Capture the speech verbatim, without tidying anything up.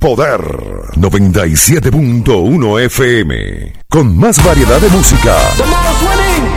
Poder noventa y siete punto uno F M. Con más variedad de música. The most winning